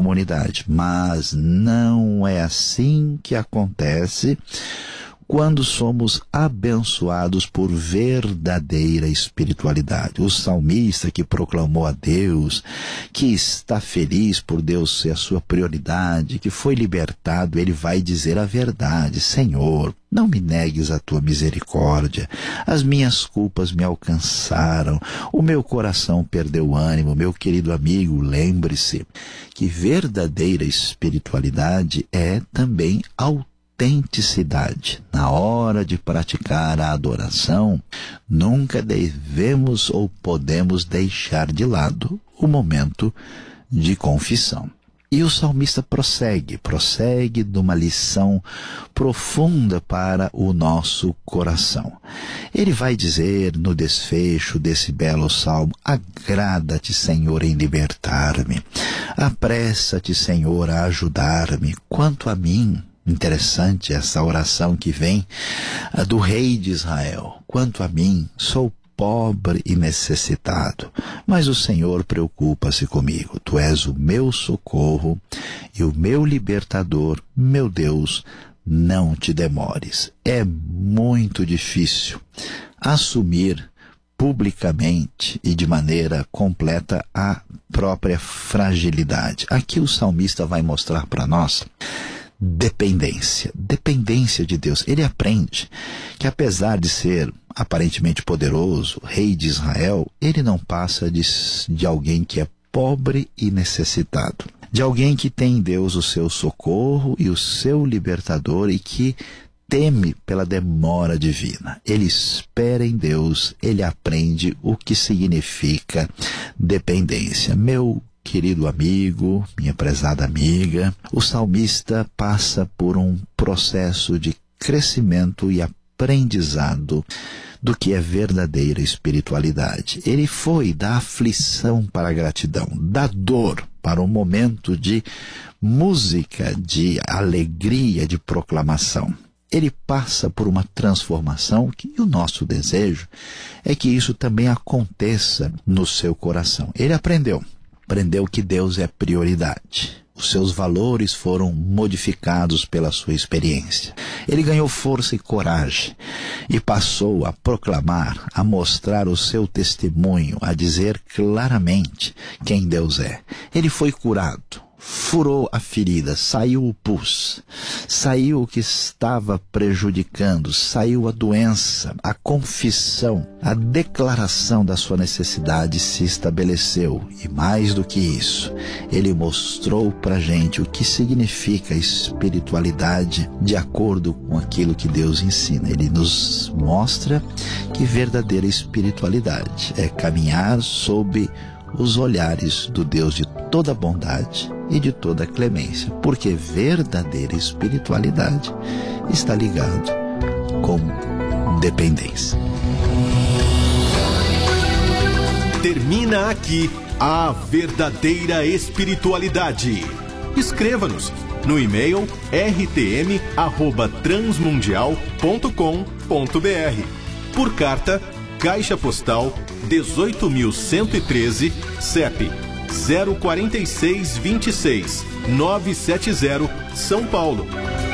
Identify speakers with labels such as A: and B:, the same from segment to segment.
A: comunidade. Mas não é assim que acontece quando somos abençoados por verdadeira espiritualidade. O salmista que proclamou a Deus, que está feliz por Deus ser a sua prioridade, que foi libertado, ele vai dizer a verdade: Senhor, não me negues a tua misericórdia, as minhas culpas me alcançaram, o meu coração perdeu ânimo. Meu querido amigo, lembre-se que verdadeira espiritualidade é também autenticidade. Na hora de praticar a adoração, nunca devemos ou podemos deixar de lado o momento de confissão. E o salmista prossegue numa lição profunda para o nosso coração. Ele vai dizer no desfecho desse belo salmo: agrada-te, Senhor, em libertar-me. Apressa-te, Senhor, a ajudar-me. Quanto a mim, interessante essa oração que vem do rei de Israel. Quanto a mim, sou pobre e necessitado, mas o Senhor preocupa-se comigo. Tu és o meu socorro e o meu libertador. Meu Deus, não te demores. É muito difícil assumir publicamente e de maneira completa a própria fragilidade. Aqui o salmista vai mostrar para nós dependência de Deus. Ele aprende que, apesar de ser aparentemente poderoso, rei de Israel, ele não passa de alguém que é pobre e necessitado, de alguém que tem em Deus o seu socorro e o seu libertador e que teme pela demora divina. Ele espera em Deus, ele aprende o que significa dependência. Meu querido amigo, minha prezada amiga, o salmista passa por um processo de crescimento e aprendizado do que é verdadeira espiritualidade. Ele foi da aflição para a gratidão, da dor para um momento de música, de alegria, de proclamação. Ele passa por uma transformação que o nosso desejo é que isso também aconteça no seu coração. Ele aprendeu que Deus é prioridade. Os seus valores foram modificados pela sua experiência. Ele ganhou força e coragem e passou a proclamar, a mostrar o seu testemunho, a dizer claramente quem Deus é. Ele foi curado, furou a ferida, saiu o pus, saiu o que estava prejudicando, saiu a doença, a confissão, a declaração da sua necessidade se estabeleceu. E mais do que isso, ele mostrou pra gente o que significa espiritualidade de acordo com aquilo que Deus ensina. Ele nos mostra que verdadeira espiritualidade é caminhar sob os olhares do Deus de toda bondade e de toda clemência, porque verdadeira espiritualidade está ligado com dependência.
B: Termina aqui a verdadeira espiritualidade. Escreva-nos no e-mail rtm@transmundial.com.br, por carta, Caixa Postal 18.113, CEP 04626 970, São Paulo.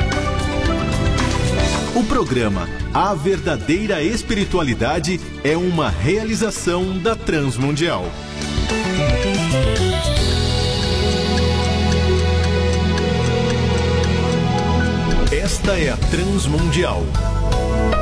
B: O programa A Verdadeira Espiritualidade é uma realização da Transmundial. Esta é a Transmundial,